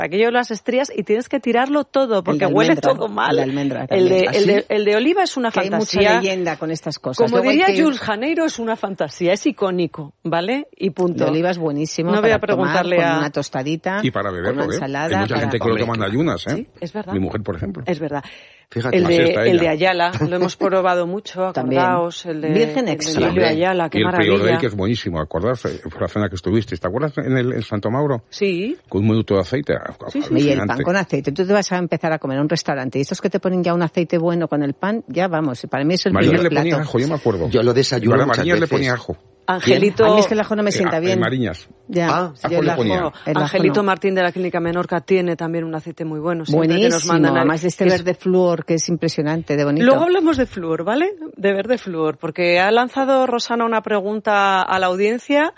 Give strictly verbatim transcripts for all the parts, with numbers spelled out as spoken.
aquello de las estrías, y tienes que tirarlo todo porque huele todo mal. El de almendra. El de, ¿Ah, el, sí? de, el de oliva es una que fantasía. Hay mucha leyenda con estas cosas. Como Luego diría que... Jules Janeiro, es una fantasía, es icónico, ¿vale? Y punto. El de oliva es buenísimo. No para voy a preguntarle tomar, a... con una tostadita. Y para beberlo, una ¿eh? ensalada. Hay mucha para... gente que lo toma en ayunas, ¿eh? Sí, es verdad. Mi mujer, por ejemplo. Es verdad. Fíjate, el, de, el de Ayala, lo hemos probado mucho, acordaos. El de, Virgen el extra. de Ayala, qué y el maravilla. prior de ahí, que es buenísimo, acordarse, fue la cena que estuviste, ¿te acuerdas en el en Santo Mauro? Sí. Con un minuto de aceite. Sí, sí. Y el pan con aceite. Tú te vas a empezar a comer en un restaurante y estos que te ponen ya un aceite bueno con el pan, ya vamos, para mí es el Mariñas primer le ponía plato. ajo, yo me acuerdo. Yo lo desayuno Para muchas Mariñas le veces. ponía ajo. Angelito... A mí es que el ajo no me sienta Eh, bien. En Mariñas. Ya, Ah, yo ajo el le ajo, ponía. el ajo Angelito no. Martín de la Clínica Menorca tiene también un aceite muy bueno. Siempre que Buenísimo, nos mandan a- además de este que es- verde flúor que es impresionante, de bonito. Luego hablamos de flúor, ¿vale? De verde flúor, porque ha lanzado Rosana una pregunta a la audiencia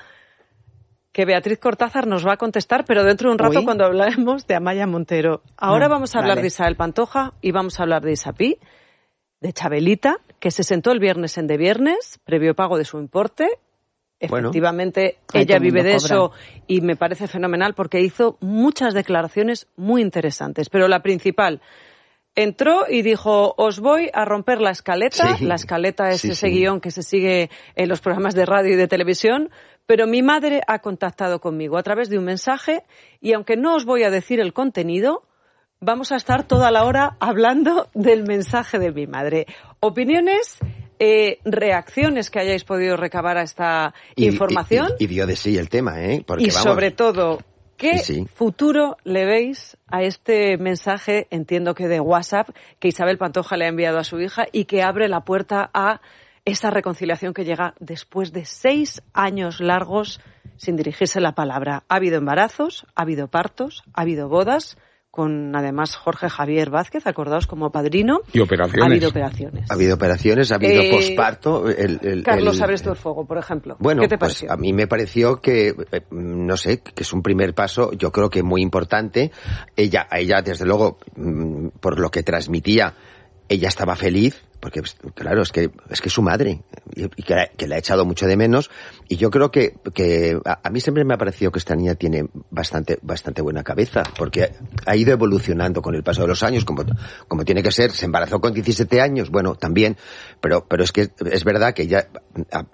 que Beatriz Cortázar nos va a contestar, pero dentro de un rato Uy. cuando hablaremos de Amaya Montero. Ahora Ah, vamos a hablar vale. de Isabel Pantoja y vamos a hablar de Isapí, de Chabelita, que se sentó el viernes en De Viernes, previo pago de su importe. Bueno. Efectivamente, Ahí ella todo el vive mundo de cobra. eso y me parece fenomenal porque hizo muchas declaraciones muy interesantes. Pero la principal, entró y dijo, os voy a romper la escaleta. Sí. La escaleta es Sí, ese sí. guión que se sigue en los programas de radio y de televisión. Pero mi madre ha contactado conmigo a través de un mensaje y aunque no os voy a decir el contenido, vamos a estar toda la hora hablando del mensaje de mi madre. Opiniones, eh, reacciones que hayáis podido recabar a esta Y- información Y, y, y dio de sí el tema, ¿eh? Porque, y vamos, sobre todo, ¿qué Sí, sí. futuro le veis a este mensaje, entiendo que de WhatsApp, que Isabel Pantoja le ha enviado a su hija y que abre la puerta a esa reconciliación que llega después de seis años largos sin dirigirse la palabra? Ha habido embarazos, ha habido partos, ha habido bodas, con además Jorge Javier Vázquez, acordaos, como padrino. Y operaciones. Ha habido operaciones. Ha habido operaciones, ha habido Eh, posparto. El, el, Carlos el- Abreste Fuego, por ejemplo. Bueno, ¿Qué te pues pareció? a mí me pareció que, eh, no sé, que es un primer paso, yo creo que muy importante. Ella, a ella, desde luego, mm, por lo que transmitía, ella estaba feliz, porque claro, es que es que es su madre, y y que, la- que la ha echado mucho de menos, y yo creo que, que a, a mí siempre me ha parecido que esta niña tiene bastante bastante buena cabeza, porque ha ido evolucionando con el paso de los años, como, como tiene que ser. Se embarazó con diecisiete años, bueno, también, pero, pero es que es verdad que ella, a-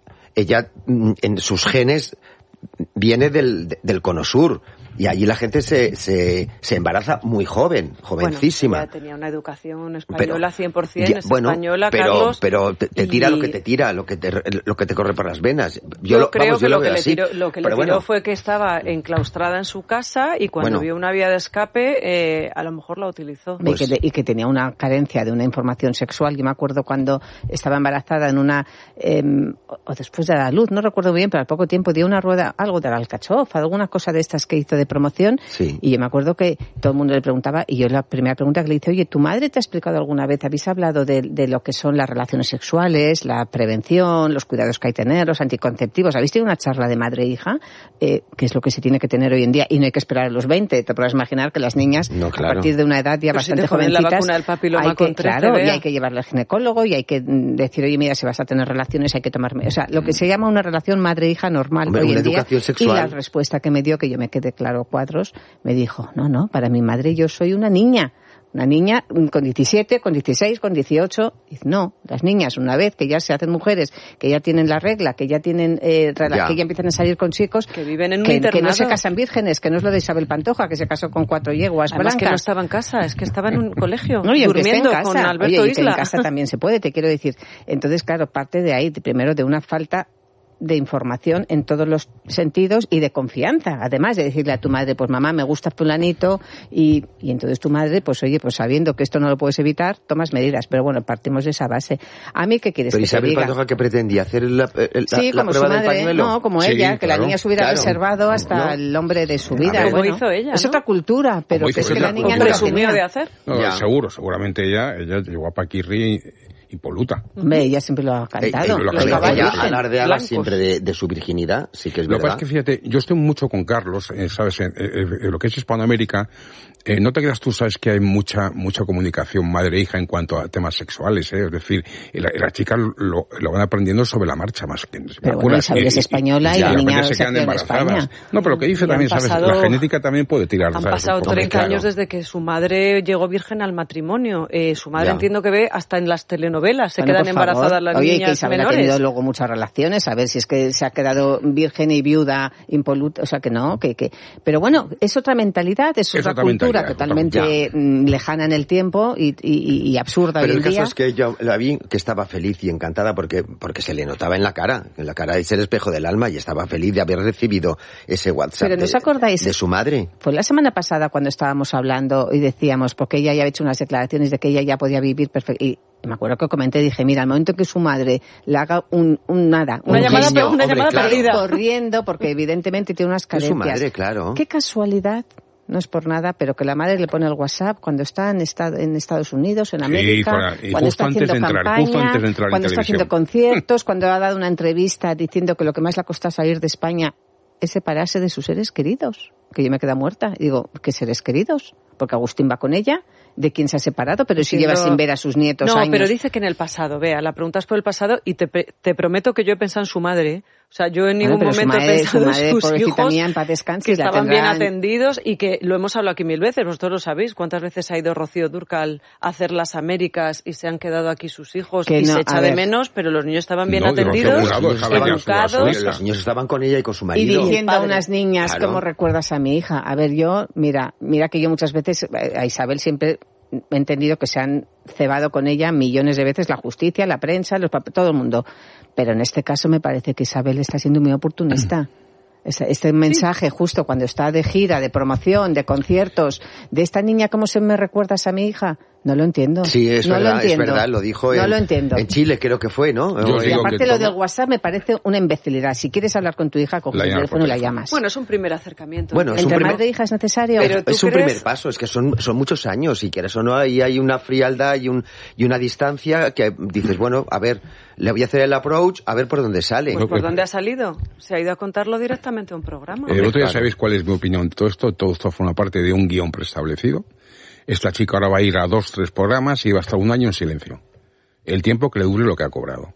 ella mm, en sus genes viene del, del Cono Sur, y allí la gente se, se, se embaraza muy joven, jovencísima. Bueno, ella tenía una educación española cien por cien, ya, es bueno, española, pero, Carlos. pero te, te tira y- lo que te tira, lo que te, lo que te corre por las venas. Yo, Yo, lo, creo vamos, que yo lo, lo que veo le así. tiró, lo que le Pero tiró bueno, fue que estaba enclaustrada en su casa y cuando Bueno. vio una vía de escape, eh, a lo mejor la utilizó. Y, Pues- que, y que tenía una carencia de una información sexual. Yo me acuerdo cuando estaba embarazada en una, eh, o después de dar luz, no recuerdo bien, pero al poco tiempo dio una rueda, algo de la alcachofa, alguna cosa de estas que hizo de promoción. Sí. Y yo me acuerdo que todo el mundo le preguntaba, y yo la primera pregunta que le hice, oye, ¿tu madre te ha explicado alguna vez, habéis hablado de, de lo que son las relaciones sexuales, la prevención, los cuidados que hay que tener, los anticonceptivos? ¿Habéis tenido una charla de madre e hija? Eh, que es lo que se tiene que tener hoy en día, y no hay que esperar a los veinte. Te podrás imaginar que las niñas, No, claro. a partir de una edad ya Pero si bastante te ponen la jovencitas, vacuna del papiloma hay que, con trece, claro, y vea. hay que llevarle al ginecólogo, y hay que mm, decir, oye, mira, si vas a tener relaciones hay que tomar... O sea, lo que se llama una relación madre-hija normal Hombre, hoy una en día. educación sexual. Y la respuesta que me dio, que yo me quedé claro cuadros, me dijo, no, no, para mi madre yo soy una niña. Una niña con diecisiete, con dieciséis, con dieciocho. Dice, no, las niñas, una vez que ya se hacen mujeres, que ya tienen la regla, que ya tienen eh, rela- Ya. que ya empiezan a salir con chicos, Que viven en un que, internado. que no se casan vírgenes, que no es lo de Isabel Pantoja, que se casó con cuatro yeguas Además que no blancas. estaba en casa, es que estaba en un colegio, No, y aunque esté en durmiendo casa, con Alberto oye, y que Isla. en casa también se puede, te quiero decir. Entonces, claro, parte de ahí, de- primero de una falta de información en todos los sentidos y de confianza, además de decirle a tu madre, pues mamá, me gusta fulanito, y, y entonces tu madre, pues oye, pues sabiendo que esto no lo puedes evitar, tomas medidas. Pero bueno, partimos de esa base. ¿A mí qué quieres pero que te Isabel diga? Pantoja, ¿qué pretendía? ¿Hacer la, el- la, Sí, la como su prueba del madre, pañuelo? no, como Sí, ella, que claro, la niña se hubiera claro. reservado hasta No. el hombre de su A vida. ver. Como Bueno, hizo ella, es ¿no? otra cultura, pero Como que hizo es que ella, la niña como no la presumió tenía. de hacer. No, Ya. seguro, seguramente ella, ella llegó a Paquirri impoluta. Hombre, ella siempre lo ha cantado. Eh, eh, lo Los que caballos. Ella virgen, alardeaba blancos. siempre de, de su virginidad, sí que es Lo que verdad. pasa es que, fíjate, yo estoy mucho con Carlos, eh, ¿sabes? En, en- en lo que es Hispanoamérica, eh, no te creas tú, sabes que hay mucha mucha comunicación madre-hija en cuanto a temas sexuales, ¿eh? Es decir, y la- y las chicas lo, lo van aprendiendo sobre la marcha más que... Pero bueno, Isabel es española y la de niña repente se se quedan crió en embarazadas. España. No, pero lo que dice Y también, han ¿sabes? pasado- La genética también puede tirar. Han ¿sabes? pasado Porque, treinta claro, años desde que su madre llegó virgen al matrimonio. Eh, su madre Ya. entiendo que ve hasta en las telenovelas. Se Bueno, quedan por favor. embarazadas las Oye, y que niñas Isabel ha menores. tenido luego muchas relaciones, a ver si es que se ha quedado virgen y viuda, impoluta, o sea que no, que, que... Pero bueno, es otra mentalidad, es, Es otra, otra cultura mentalidad, totalmente mm, lejana en el tiempo y, y, y absurda Pero hoy el en día. caso es que yo la vi que estaba feliz y encantada porque, porque se le notaba en la cara. En la cara es el espejo del alma y estaba feliz de haber recibido ese WhatsApp Pero ¿no os de, acordáis? de su madre. Fue la semana pasada cuando estábamos hablando y decíamos, porque ella ya había hecho unas declaraciones de que ella ya podía vivir perfecto. Y me acuerdo que comenté, dije, mira, al momento que su madre le haga un, un nada, Una un llamada, gesto, una hombre, llamada claro. perdida. corriendo, porque evidentemente tiene unas Es carencias. su madre, claro. Qué casualidad, no es por nada, pero que la madre le pone el WhatsApp cuando está en, esta- en Estados Unidos, en América, fuera, y cuando justo está antes haciendo de entrar, campaña, justo antes de entrar en cuando está haciendo televisión. conciertos, cuando ha dado una entrevista diciendo que lo que más le ha costado salir de España es separarse de sus seres queridos, que yo me queda muerta. Y digo, ¿qué seres queridos? Porque Agustín va con ella, ¿de quién se ha separado? Pero si Diciendo- lleva sin ver a sus nietos No, años. pero dice que en el pasado, vea, la pregunta es por el pasado y te, pe- te prometo que yo he pensado en su madre. O sea, yo en Bueno, ningún pero su momento madre- he pensado su madre, en sus pobrecita hijos mía, en paz descanse, que y la estaban bien tendrán- atendidos y que lo hemos hablado aquí mil veces, vosotros lo sabéis. ¿Cuántas veces ha ido Rocío Dúrcal a hacer las Américas y se han quedado aquí sus hijos Que y no, se a echa de ver. menos, pero los niños estaban bien No, de Rocío atendidos, Jurado, Los déjame niños ya estaban- su- su educados? hija. los niños estaban con ella y con su Y marido. diciendo a padre. unas niñas, Claro. ¿cómo recuerdas a mi hija? A ver, yo, mira, mira que yo muchas veces, eh, a Isabel siempre he entendido que se han cebado con ella millones de veces la justicia, la prensa, los pap- todo el mundo. Pero en este caso me parece que Isabel está siendo muy oportunista. Ese- Este mensaje justo cuando está de gira, de promoción, de conciertos, de esta niña, ¿cómo se me recuerdas a mi hija? No lo entiendo. Sí, es no verdad, lo entiendo. es verdad, lo dijo No en, lo entiendo. en Chile, creo que fue, ¿no? Yo O- Y digo aparte que lo todo- del WhatsApp me parece una imbecilidad. Si quieres hablar con tu hija, coges La el llamas por teléfono y la teléfono. llamas. Bueno, es un primer acercamiento. Bueno, es un ¿Entre primer- madre e hija es necesario? Pero ¿tú es un crees? primer paso, es que son, son muchos años, y quieres o no, ahí hay una frialdad y, un, y una distancia que dices, bueno, a ver, le voy a hacer el approach, a ver por dónde sale. Pues ¿por dónde ha salido? Se ha ido a contarlo directamente a un programa. Eh, vosotros ya Claro. sabéis cuál es mi opinión de todo esto. Todo esto forma parte de un guión preestablecido. Esta chica ahora va a ir a dos, tres programas y va a estar un año en silencio. El tiempo que le dure lo que ha cobrado.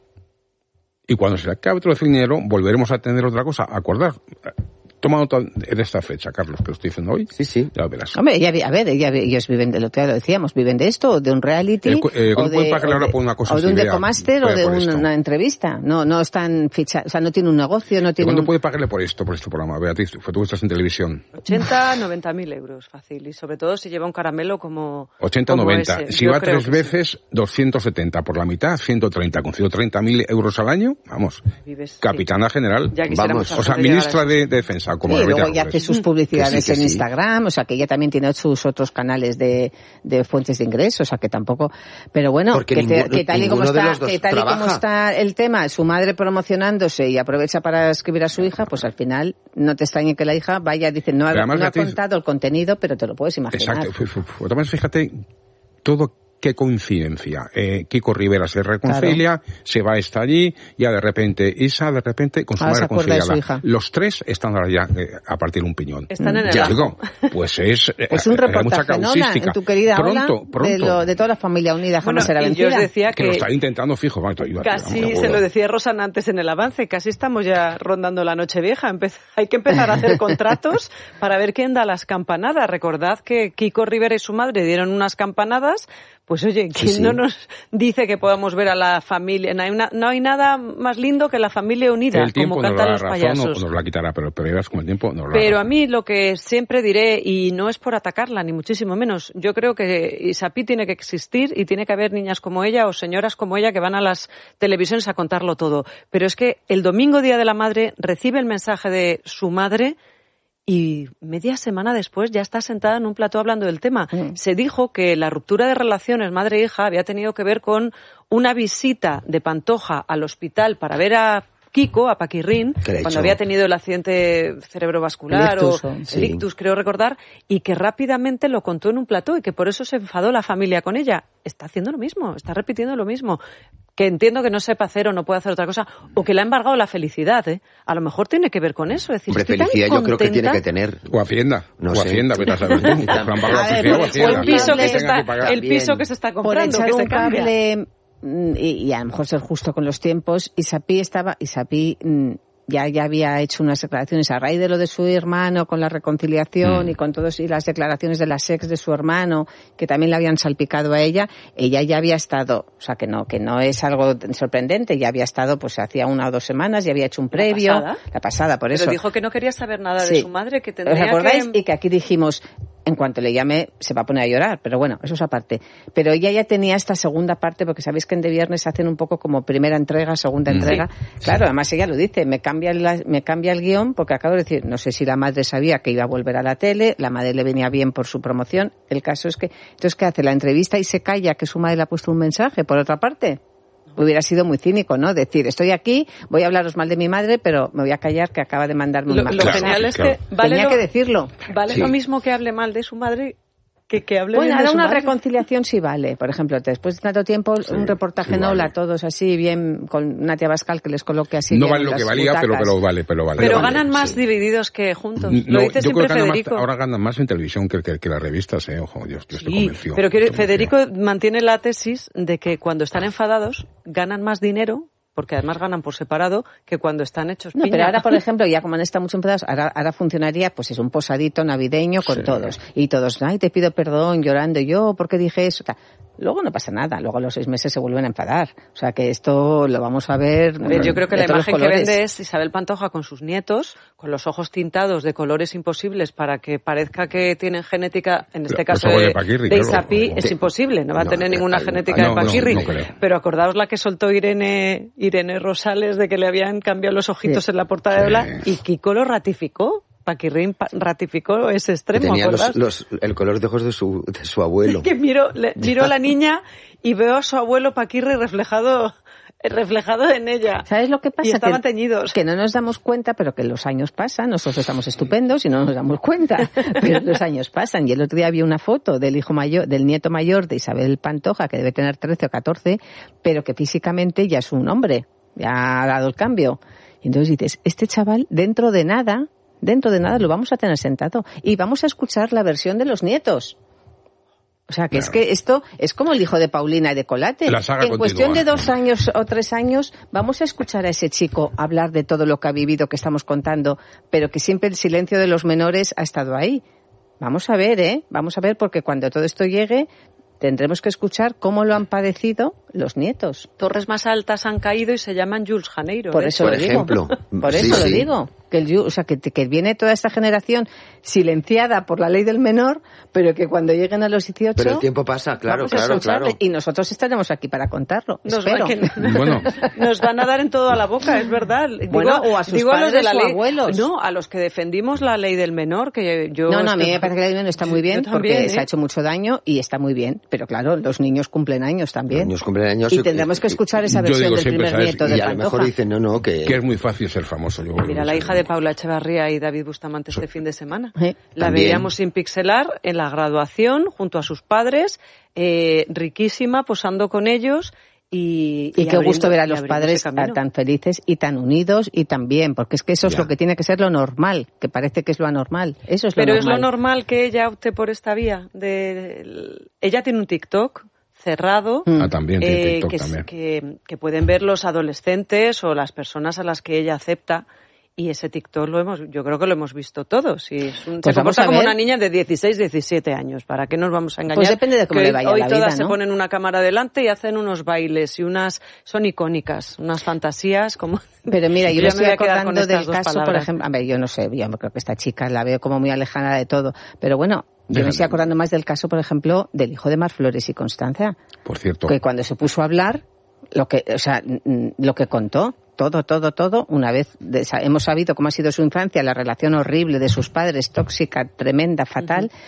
Y cuando se le acabe todo el dinero, volveremos a tener otra cosa, a acordar. Toma nota de esta fecha, Carlos, que lo estoy diciendo hoy. Sí, sí. Ya lo verás. Hombre, ella, a ver, ella, ellos viven, de, lo que ya lo decíamos, viven de esto, o de un reality, Eh, cu- eh, o, ¿cuánto puede de, pagarle o, ahora de, por una cosa o de así, un Bea? decomaster o Fuera de por un- esto. una entrevista. No, no están fichados, o sea, no tiene un negocio, no ¿Y tiene cuánto un... puede pagarle por esto, por este programa, Beatriz? Fue tú estás en televisión. ochenta, noventa mil euros, fácil. Y sobre todo si lleva un caramelo como ochenta, como noventa. ese. Si Yo va creo tres que veces, doscientos setenta. Por la mitad, ciento treinta. Con ciento treinta mil euros al año, vamos. sí. Vives- Capitana general. Ya quisiéramos Vamos, O sea, algún día ministra llegar a de, de Defensa, como Sí, Loreta luego ya Robles. hace sus publicidades Que sí, que en sí. Instagram, o sea, que ella también tiene sus otros canales de, de fuentes de ingresos, o sea, que tampoco... Pero bueno, Porque que, te- ninguno- que tal y como ninguno de está, los dos que tal y como trabaja. está el tema, su madre promocionándose y aprovecha para escribir a su hija, pues al final no te extrañe que la hija vaya, dice, no ha, Pero además, no ha Beatriz- contado el contenido, pero te lo puedes imaginar. Exacto. F- f- f- Además, fíjate, todo qué coincidencia. Eh, Kiko Rivera se reconcilia, se va, está allí, ya de repente, Isa de repente con su Ahora se madre acuerda de reconciliada. su hija. Los tres están ahora ya eh, a partir un piñón. Están en el Ya ajo. digo, pues es, eh, Pues un hay mucha reportaje, ¿no? La- causística. en tu querida pronto, Ola, pronto. de, lo- de toda la familia unida jamás Bueno, será y yo vencida. os decía que lo que está intentando fijo. Vamos, ayúdate, casi vamos, se lo decía Rosana antes en el avance, casi estamos ya rondando la noche vieja. Empe- hay que empezar a hacer contratos para ver quién da las campanadas. Recordad que Kiko Rivera y su madre dieron unas campanadas. Pues oye, ¿quién sí. no nos dice que podamos ver a la familia? No hay, una- no hay nada más lindo que la familia unida, El tiempo como nos cantan da los razón payasos. o nos la quitará, pero, pero verás como el tiempo nos la Pero da a mí lo que siempre diré, y no es por atacarla, ni muchísimo menos, yo creo que Isapi tiene que existir y tiene que haber niñas como ella o señoras como ella que van a las televisiones a contarlo todo. Pero es que el domingo, Día de la Madre, recibe el mensaje de su madre y media semana después ya está sentada en un plató hablando del tema. Mm. Se dijo que la ruptura de relaciones madre-hija había tenido que ver con una visita de Pantoja al hospital para ver a Kiko, a Paquirrín, cuando había tenido el accidente cerebrovascular el ictus, o sí. el ictus, creo recordar, y que rápidamente lo contó en un plató y que por eso se enfadó la familia con ella. Está haciendo lo mismo, está repitiendo lo mismo. Que entiendo que no sepa hacer o no puede hacer otra cosa, o que le ha embargado la felicidad, ¿eh? A lo mejor tiene que ver con eso. Es decir, Hombre, felicidad yo creo que tiene que tener. O Hacienda. No o sé. Hacienda, vete a saber tú. O el piso que se está, el piso que se está comprando, por que se un cambia. cable, y, y a lo mejor ser justo con los tiempos, Isapi estaba, Isapi ya, ya había hecho unas declaraciones a raíz de lo de su hermano, con la reconciliación mm. y con todos y las declaraciones de las ex de su hermano, que también le habían salpicado a ella. Ella ya había estado, o sea que no, que no es algo sorprendente, ya había estado pues hacía una o dos semanas, ya había hecho un previo. ¿La pasada? La pasada, por Pero eso. Pero dijo que no quería saber nada sí. de su madre, que tendría ¿Os acordáis? que... Y que aquí dijimos, en cuanto le llame, se va a poner a llorar, pero bueno, eso es aparte. Pero ella ya tenía esta segunda parte, porque sabéis que en De Viernes hacen un poco como primera entrega, segunda sí. entrega. Claro, sí. además ella lo dice, me cambia, la, me cambia el guión, porque acabo de decir, no sé si la madre sabía que iba a volver a la tele, la madre le venía bien por su promoción, el caso es que, entonces, ¿qué hace? La entrevista y se calla que su madre le ha puesto un mensaje, por otra parte. Hubiera sido muy cínico, ¿no? Decir, estoy aquí, voy a hablaros mal de mi madre, pero me voy a callar que acaba de mandarme un mensaje. Lo claro, genial es claro. que... Vale Tenía lo, que decirlo. Vale sí. lo mismo que hable mal de su madre que que hable bueno, bien de ahora su una madre. Reconciliación sí vale. Por ejemplo, después de tanto tiempo, sí, un reportaje sí no vale. a todos así, bien, con Natia Bascal que les coloque así. No bien vale lo que valía, pero, pero vale, pero vale. Pero vale, ganan más sí. divididos que juntos. No, lo dice yo siempre creo que Federico. Más, ahora ganan más en televisión que, que, que las revistas, eh. Ojo, yo, yo estoy sí, convencido. pero quiero, estoy Federico convencido. mantiene la tesis de que cuando están enfadados ganan más dinero, porque además ganan por separado, que cuando están hechos piña. No, pero ahora, por ejemplo, ya como han estado mucho enfadados, ahora, ahora funcionaría, pues es un posadito navideño con sí. todos. Y todos, ay, te pido perdón, llorando yo, ¿por qué dije eso? Luego no pasa nada, luego a los seis meses se vuelven a enfadar. O sea que esto lo vamos a ver. Bueno, yo creo que la imagen que vende es Isabel Pantoja con sus nietos, con los ojos tintados de colores imposibles para que parezca que tienen genética, en este caso de, de, Paquirri, de Isapi, claro. Es imposible, no va a tener no, ninguna no, genética no, de Paquirri. No, no pero acordaos la que soltó Irene, Irene Rosales de que le habían cambiado los ojitos sí. en la portada de Ola y Kiko lo ratificó. Paquirrín ratificó ese extremo. Tenía los, los, el color de ojos de su, de su abuelo. Es que miro, le, miro a la niña y veo a su abuelo Paquirri reflejado, reflejado en ella. ¿Sabes lo que pasa? Y estaban que, teñidos. Que no nos damos cuenta, pero que los años pasan. Nosotros estamos estupendos y no nos damos cuenta. Pero los años pasan. Y el otro día vi una foto del hijo mayor, del nieto mayor de Isabel Pantoja, que debe tener trece o catorce, pero que físicamente ya es un hombre. Ya ha dado el cambio. Y entonces dices, este chaval, dentro de nada... Dentro de nada lo vamos a tener sentado y vamos a escuchar la versión de los nietos. O sea, que claro. es que esto es como el hijo de Paulina y de Colate. La saga en continúa. Cuestión de dos años o tres años vamos a escuchar a ese chico hablar de todo lo que ha vivido, que estamos contando, pero que siempre el silencio de los menores ha estado ahí. Vamos a ver, ¿eh? Vamos a ver, porque cuando todo esto llegue tendremos que escuchar cómo lo han padecido los nietos. Torres más altas han caído y se llaman Jules Janeiro. Por ¿eh? eso Por lo ejemplo. digo. Por sí, eso sí. lo digo. Que, el, o sea, que, que viene toda esta generación silenciada por la ley del menor, pero que cuando lleguen a los dieciocho... Pero el tiempo pasa, claro, claro, claro. Y nosotros estaremos aquí para contarlo, nos espero. Va, que, bueno. Nos van a dar en todo a la boca, es verdad. Bueno, digo, o a sus digo padres a los de la o ley, abuelos. No, a los que defendimos la ley del menor, que yo... No, no, a mí me parece que la ley del menor está muy bien, también, porque ¿eh? se ha hecho mucho daño y está muy bien. Pero claro, los niños cumplen años también. Los niños cumplen años. Y tendremos que escuchar esa versión del siempre, primer ¿sabes? nieto de Y a Pantoja. lo mejor dicen, no, no, que... Que es muy fácil ser famoso. Yo Mira, la hija de Paula Echevarría y David Bustamante este fin de semana. ¿Eh? La También. veíamos sin pixelar en la graduación junto a sus padres, eh, riquísima, posando con ellos. Y, y, y qué abriendo, gusto ver a los padres tan felices y tan unidos y tan bien, porque es que eso ya. es lo que tiene que ser lo normal, que parece que es lo anormal. Eso es lo Pero normal. es lo normal que ella opte por esta vía. De, de, ella tiene un TikTok cerrado ah, también, eh, TikTok que, también. Que, que pueden ver los adolescentes o las personas a las que ella acepta. Y ese TikTok lo hemos, yo creo que lo hemos visto todos. Y es un, pues se comporta como una niña de dieciséis, diecisiete años. ¿Para qué nos vamos a engañar? Pues depende de cómo que le vaya hoy la todas vida, se ¿no? ponen una cámara delante y hacen unos bailes y unas son icónicas, unas fantasías como. Pero mira, yo, yo me estoy acordando del caso, palabras. por ejemplo, a ver, yo no sé, yo creo que esta chica la veo como muy alejada de todo, pero bueno, yo Déjame. me estoy acordando más del caso, por ejemplo, del hijo de Mar Flores y Constanza. Por cierto. Que cuando se puso a hablar, lo que, o sea, lo que contó, todo, todo, todo, una vez de, hemos sabido cómo ha sido su infancia, la relación horrible de sus padres, tóxica, tremenda, fatal, uh-huh.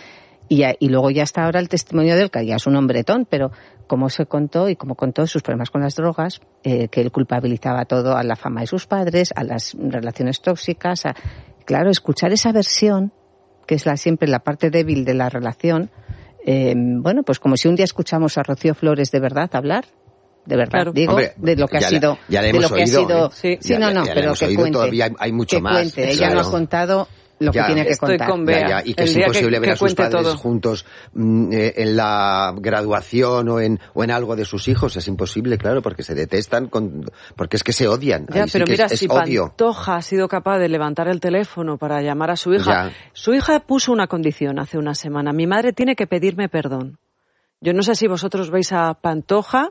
Y, ya, y luego ya está ahora el testimonio de él, que ya es un hombretón, pero como se contó y como contó sus problemas con las drogas, eh, que él culpabilizaba todo a la fama de sus padres, a las relaciones tóxicas. A... Claro, escuchar esa versión, que es la siempre la parte débil de la relación, eh, bueno, pues como si un día escuchamos a Rocío Flores de verdad hablar, de verdad, claro. digo, Hombre, de lo que ha ya sido, la, ya la de hemos lo que oído, ha sido, ¿eh? sí, sí ya, no, no, ya, ya pero hemos que oído, cuente, todavía hay, hay mucho que más. Cuente. Ella Claro. no ha contado lo que ya, tiene que estoy contar. Con Bea. Ya, ya, y que El es día imposible que, ver que a sus padres todo. juntos mm, eh, en la graduación o en o en algo de sus hijos. Es imposible, claro, porque se detestan, con, porque es que se odian. Ya, Ahí pero sí que mira, es, es si odio. Pantoja ha sido capaz de levantar el teléfono para llamar a su hija, Ya. su hija puso una condición hace una semana. Mi madre tiene que pedirme perdón. Yo no sé si vosotros veis a Pantoja,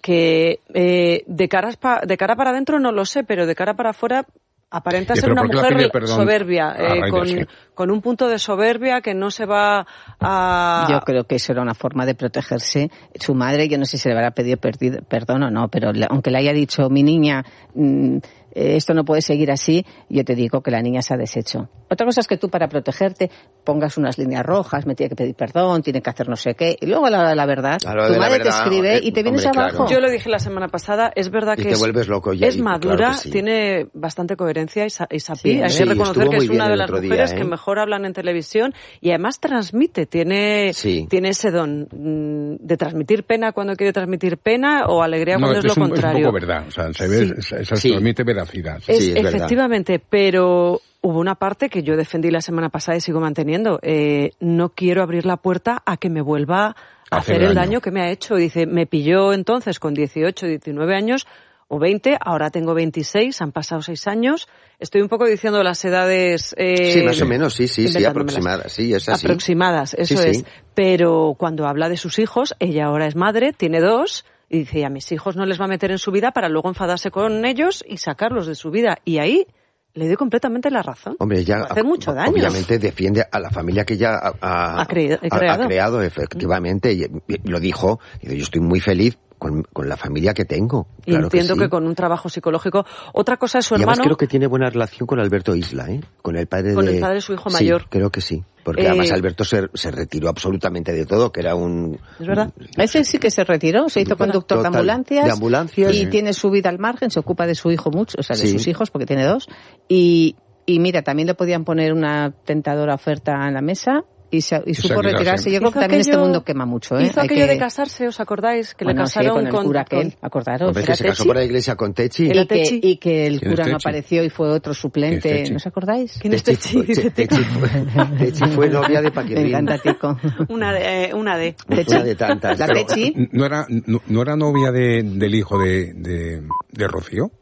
que eh, de, caras pa, de cara para adentro no lo sé, pero de cara para afuera aparenta Ya, ser una mujer a soberbia, eh, raíz de con, sí. con un punto de soberbia que no se va a... Yo creo que eso era una forma de protegerse. Su madre, yo no sé si le habrá pedido perdido, perdón o no, pero le, aunque le haya dicho, mi niña, mmm, esto no puede seguir así, yo te digo que la niña se ha deshecho. Otra cosa es que tú, para protegerte, pongas unas líneas rojas, me tiene que pedir perdón, tiene que hacer no sé qué, y luego a la hora de la verdad, Claro, tu de la madre verdad, te escribe eh, y te vienes hombre, abajo. claro. Yo lo dije la semana pasada, es verdad Y que te es, vuelves loco ya, es y madura, claro que sí. tiene bastante coherencia y, sa- y sapí. Sí, Hay sí, que reconocer estuvo que muy es bien una de el las otro día, mujeres ¿eh? que mejor hablan en televisión y además transmite, tiene, Sí. tiene ese don mm, de transmitir pena cuando quiere transmitir pena o alegría No, cuando es, es, lo un, es un contrario. poco verdad, o sea, se ve, Sí. se, se Sí. transmite veracidad. Es, Sí, es verdad. efectivamente, pero hubo una parte que yo defendí la semana pasada y sigo manteniendo. Eh, no quiero abrir la puerta a que me vuelva a hacer, Hacer el daño. daño que me ha hecho. Dice, me pilló entonces con dieciocho, diecinueve años o veinte, ahora tengo veintiséis, han pasado seis años. Estoy un poco diciendo las edades... Eh, Sí, más o menos, sí, sí, sí, inventándomelas. aproximadas, sí, es así. Aproximadas, eso Sí, sí. es. Pero cuando habla de sus hijos, ella ahora es madre, tiene dos, y dice, a mis hijos no les va a meter en su vida para luego enfadarse con ellos y sacarlos de su vida. Y ahí le doy completamente la razón. Hombre, ella hace mucho daño. obviamente defiende a la familia que ella ha, ha, Ha creído- he ha- creado. ha creado, efectivamente, y, y lo dijo, y yo estoy muy feliz con, con la familia que tengo. Y Claro entiendo que, que, sí. con un trabajo psicológico. Otra cosa es su Y además hermano. creo que tiene buena relación con Alberto Isla, ¿eh? Con el padre Con de... el padre de su hijo Sí, mayor. creo que sí. Porque Eh, además Alberto se, se retiró absolutamente de todo, que era un... ¿Es verdad? Ese sí que se retiró, se hizo conductor Total, de ambulancias, de ambulancias. y Sí. tiene su vida al margen, se ocupa de su hijo mucho, o sea, de Sí. sus hijos, porque tiene dos, y, y mira, también le podían poner una tentadora oferta en la mesa, y, se, y supo quedarse. retirarse. Yo creo Hizo que también aquello- este mundo quema mucho, ¿eh? Hizo Hay aquello que- de casarse, ¿os acordáis? Que Bueno, le sí, casaron con el con... cura aquel, con- acordaros. Hombre, que Era se casó Techi. por la iglesia con Techi. Era y, que, Techi. y que el ¿Quién es cura no Techi? apareció y fue otro suplente, ¿Quién es Techi? ¿no os acordáis? ¿Quién es Techi? fue, Dice Tico. Techi fue, Techi fue novia de Paquirrín. Me encanta, Tico. Una de... eh, una de... Techi. Una de tantas. La Pero- Techi. ¿No era, no, no era novia de, del hijo de, de, de Rocío?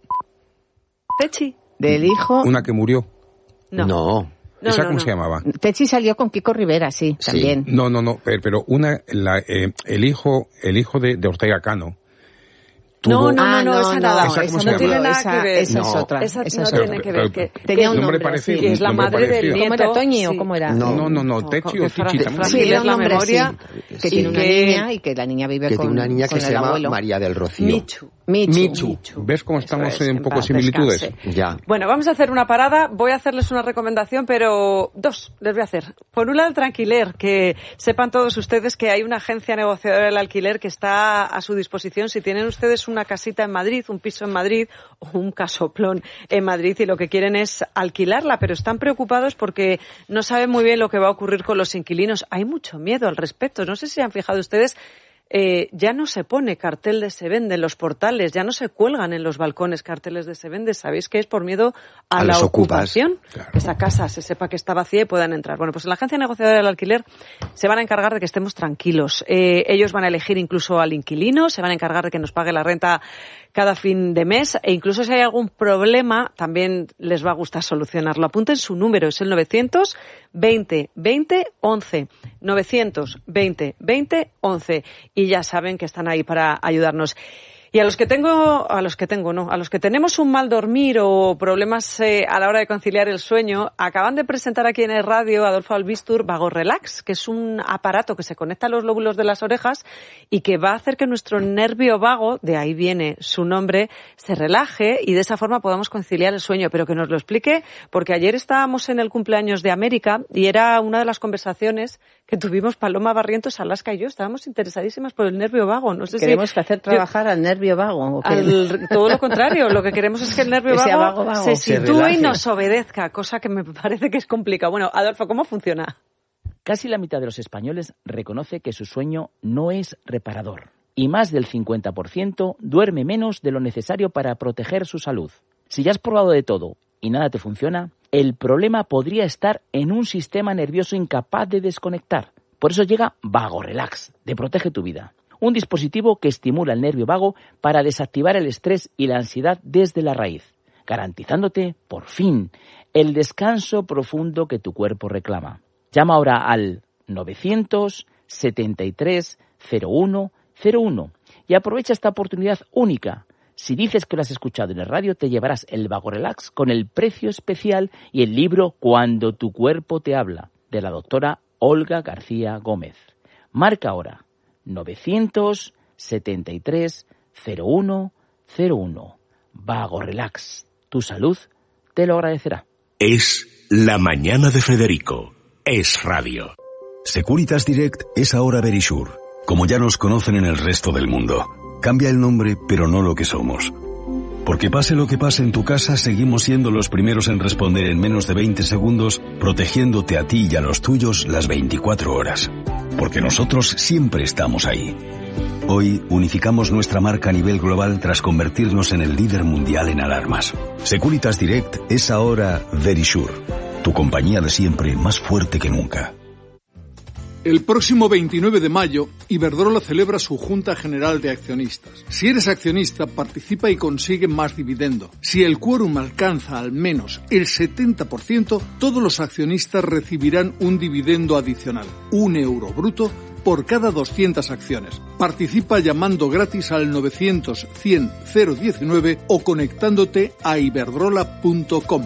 Techi. Del hijo. Una que murió. No. No. No, ¿Esa no, cómo no. se llamaba? Techi salió con Kiko Rivera, sí, Sí. también. No, no, no, pero, pero una, la, eh, el hijo, el hijo de, de Ortega Cano. No, no, no, Ah, no, no, esa no, nada. esa Esa cómo se no llama? tiene nada Esa- que ver. esa es No. otra. Esa esa no es Pero- tiene que pero- ver. Que, Tenía que- un nombre nombre parecido, así. que es la nombre madre del parecido. nieto. ¿Cómo era, Toñi, o Sí. cómo era? No, no, no, No, Techi que o fra- Chichi. fra- también. Sí, Ángel era es un la nombre memoria. así, que Sí, tiene una que- niña y que la niña vive Que con, tiene una niña con que se el llama abuelo. María del Rocío. Michu. Michu. Michu. ¿Ves cómo Eso estamos es, en en un poco paz similitudes? descanse. Ya. Bueno, vamos a hacer una parada. Voy a hacerles una recomendación, pero dos les voy a hacer. Por un lado, el Tranquiler, que sepan todos ustedes que hay una agencia negociadora del alquiler que está a su disposición. Si tienen ustedes una casita en Madrid, un piso en Madrid o un casoplón en Madrid y lo que quieren es alquilarla, pero están preocupados porque no saben muy bien lo que va a ocurrir con los inquilinos. Hay mucho miedo al respecto. No sé si han fijado ustedes. Eh, ya no se pone cartel de se vende en los portales, ya no se cuelgan en los balcones carteles de se vende. ¿Sabéis que es por miedo a, A la los ocupas. ocupación? Claro. Que esa casa se sepa que está vacía y puedan entrar. Bueno, pues en la agencia negociadora del alquiler se van a encargar de que estemos tranquilos. Eh, ellos van a elegir incluso al inquilino, se van a encargar de que nos pague la renta cada fin de mes e incluso si hay algún problema también les va a gustar solucionarlo. Apunten su número, es el novecientos veinte veinte once. novecientos veinte veinte once. Y ya saben que están ahí para ayudarnos. Y a los que tengo, a los que tengo, no, a los que tenemos un mal dormir o problemas eh, a la hora de conciliar el sueño, acaban de presentar aquí en el radio Adolfo Albistur Vago Relax, que es un aparato que se conecta a los lóbulos de las orejas y que va a hacer que nuestro nervio vago, de ahí viene su nombre, se relaje y de esa forma podamos conciliar el sueño. Pero que nos lo explique, porque ayer estábamos en el cumpleaños de América y era una de las conversaciones que tuvimos Paloma Barrientos, Alaska y yo, estábamos interesadísimas por el nervio vago. No sé queremos si, hacer trabajar yo, al nervio vago. Al, todo lo contrario, lo que queremos es que el nervio vago, vago, vago se sitúe se y nos obedezca, cosa que me parece que es complicado. Bueno, Adolfo, ¿cómo funciona? Casi la mitad de los españoles reconoce que su sueño no es reparador. Y más del cincuenta por ciento duerme menos de lo necesario para proteger su salud. Si ya has probado de todo y nada te funciona, el problema podría estar en un sistema nervioso incapaz de desconectar. Por eso llega Vago Relax, de Protege tu Vida. Un dispositivo que estimula el nervio vago para desactivar el estrés y la ansiedad desde la raíz, garantizándote, por fin, el descanso profundo que tu cuerpo reclama. Llama ahora al novecientos setenta y tres cero uno cero uno y aprovecha esta oportunidad única. Si dices que lo has escuchado en el radio, te llevarás el Vago Relax con el precio especial y el libro Cuando tu cuerpo te habla, de la doctora Olga García Gómez. Marca ahora novecientos setenta y tres cero uno cero uno. Vago Relax. Tu salud te lo agradecerá. Es La Mañana de Federico. Es radio. Securitas Direct es ahora Verisure, como ya nos conocen en el resto del mundo. Cambia el nombre, pero no lo que somos. Porque pase lo que pase en tu casa, seguimos siendo los primeros en responder en menos de veinte segundos, protegiéndote a ti y a los tuyos las veinticuatro horas. Porque nosotros siempre estamos ahí. Hoy unificamos nuestra marca a nivel global tras convertirnos en el líder mundial en alarmas. Securitas Direct es ahora Verisure, tu compañía de siempre más fuerte que nunca. El próximo veintinueve de mayo, Iberdrola celebra su Junta General de Accionistas. Si eres accionista, participa y consigue más dividendo. Si el quórum alcanza al menos el setenta por ciento, todos los accionistas recibirán un dividendo adicional, un euro bruto, por cada doscientas acciones. Participa llamando gratis al novecientos cien cero diecinueve o conectándote a iberdrola punto com.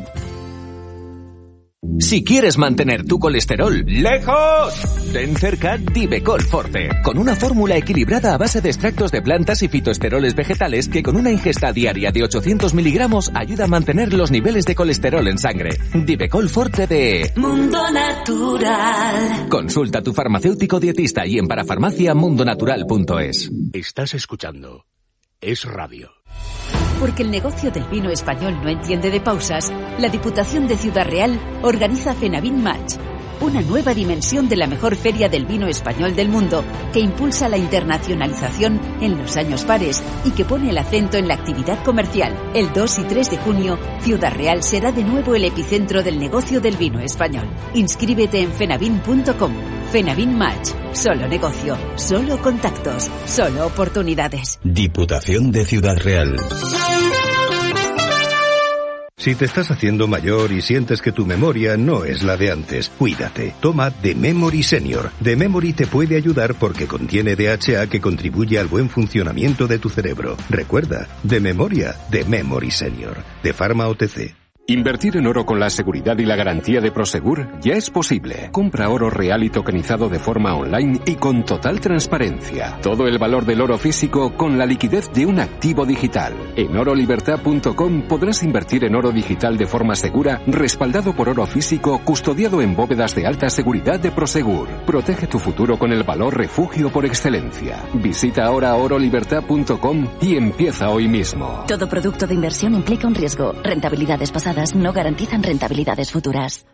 Si quieres mantener tu colesterol lejos, ten cerca Divecol Forte, con una fórmula equilibrada a base de extractos de plantas y fitoesteroles vegetales que con una ingesta diaria de ochocientos miligramos ayuda a mantener los niveles de colesterol en sangre. Divecol Forte de Mundo Natural. Consulta a tu farmacéutico dietista y en parafarmacia mundonatural punto es. Estás escuchando Es Radio. Porque el negocio del vino español no entiende de pausas, la Diputación de Ciudad Real organiza Fenavin Match, una nueva dimensión de la mejor feria del vino español del mundo, que impulsa la internacionalización en los años pares y que pone el acento en la actividad comercial. El dos y tres de junio, Ciudad Real será de nuevo el epicentro del negocio del vino español. Inscríbete en fenavin punto com. Fenavin Match. Solo negocio, solo contactos, solo oportunidades. Diputación de Ciudad Real. Si te estás haciendo mayor y sientes que tu memoria no es la de antes, cuídate. Toma The Memory Senior. The Memory te puede ayudar porque contiene D H A que contribuye al buen funcionamiento de tu cerebro. Recuerda, de memoria, The Memory Senior. De Pharma O T C. Invertir en oro con la seguridad y la garantía de Prosegur ya es posible. Compra oro real y tokenizado de forma online y con total transparencia. Todo el valor del oro físico con la liquidez de un activo digital. En oro libertad punto com podrás invertir en oro digital de forma segura, respaldado por oro físico, custodiado en bóvedas de alta seguridad de Prosegur. Protege tu futuro con el valor refugio por excelencia. Visita ahora oro libertad punto com y empieza hoy mismo. Todo producto de inversión implica un riesgo. Rentabilidades pasadas no garantizan rentabilidades futuras.